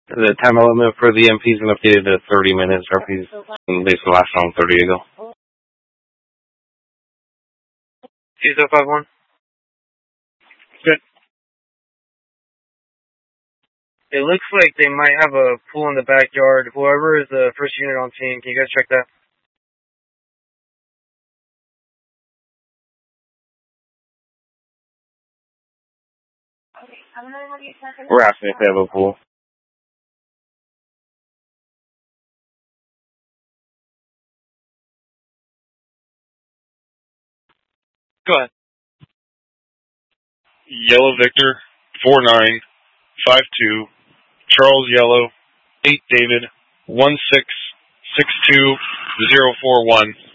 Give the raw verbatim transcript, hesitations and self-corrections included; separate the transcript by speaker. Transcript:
Speaker 1: The time limit for the M P's been updated to thirty minutes. R P's basically last long thirty to go. two zero five one. Good. It looks like they might have a pool in the backyard. Whoever is the first unit on scene, can you guys check that? We're asking if they have a pool. Go ahead.
Speaker 2: Yellow Victor, four nine five two, Charles Yellow, eight David, one six six two zero four one.